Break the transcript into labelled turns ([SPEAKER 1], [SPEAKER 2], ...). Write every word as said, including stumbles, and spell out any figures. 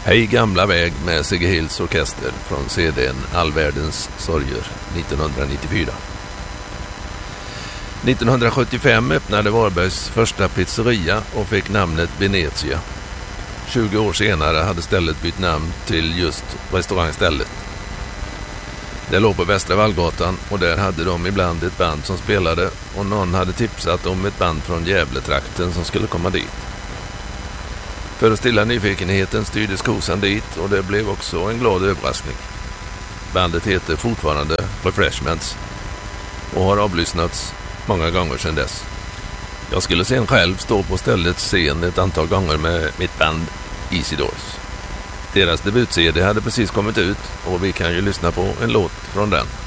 [SPEAKER 1] Hej gamla väg med Sigge Hills orkester från C D:n Allvärldens sorger nittonhundranittiofyra. nittonhundrasjuttiofem öppnade Varbergs första pizzeria och fick namnet Venezia. tjugo år senare hade stället bytt namn till just restaurangstället. Det låg på Västra Vallgatan och där hade de ibland ett band som spelade och någon hade tipsat om ett band från Gävletrakten som skulle komma dit. För att stilla nyfikenheten styrdes kosan dit och det blev också en glad överraskning. Bandet heter fortfarande Refreshments och har avlyssnats många gånger sedan dess. Jag skulle sen själv stå på ställets scen ett antal gånger med mitt band Easy Doors. Deras debut-C D hade precis kommit ut och vi kan ju lyssna på en låt från den.